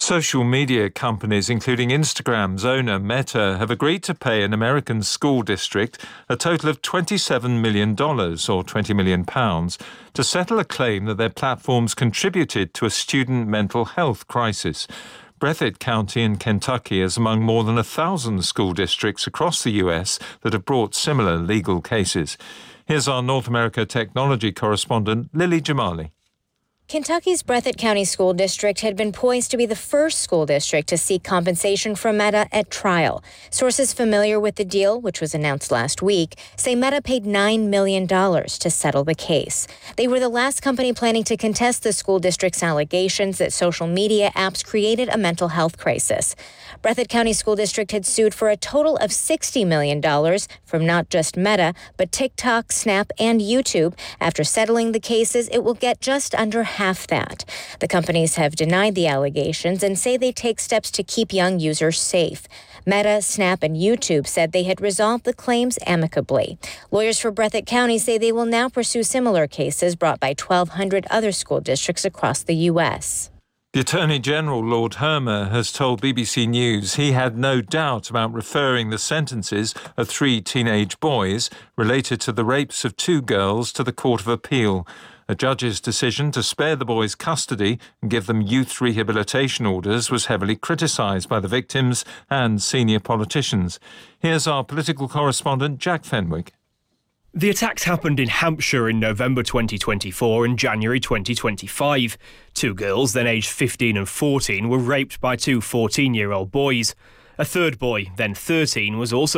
Social media companies, including Instagram's owner Meta, have agreed to pay an American school district a total of $27 million, or £20 million, to settle a claim that their platforms contributed to a student mental health crisis. Breathitt County in Kentucky is among more than 1,000 school districts across the US that have brought similar legal cases. Here's our North America technology correspondent, Lily Jamali. Kentucky's Breathitt County School District had been poised to be the first school district to seek compensation from Meta at trial. Sources familiar with the deal, which was announced last week, say Meta paid $9 million to settle the case. They were the last company planning to contest the school district's allegations that social media apps created a mental health crisis. Breathitt County School District had sued for a total of $60 million from not just Meta, but TikTok, Snap, and YouTube. After settling the cases, it will get just under half that. The companies have denied the allegations and say they take steps to keep young users safe. Meta, Snap, and YouTube said they had resolved the claims amicably. Lawyers for Breathitt County say they will now pursue similar cases brought by 1,200 other school districts across the U.S. The Attorney General, Lord Hermer, has told BBC News he had no doubt about referring the sentences of 3 teenage boys related to the rapes of 2 girls to the Court of Appeal. A judge's decision to spare the boys custody and give them youth rehabilitation orders was heavily criticised by the victims and senior politicians. Here's our political correspondent, Jack Fenwick. The attacks happened in Hampshire in November 2024 and January 2025. 2 girls, then aged 15 and 14, were raped by 2 14-year-old boys. A third boy, then 13, was also